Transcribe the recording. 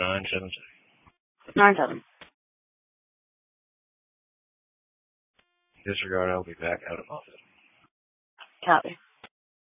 9-7. 9-7. Disregard, I'll be back out of office. Copy.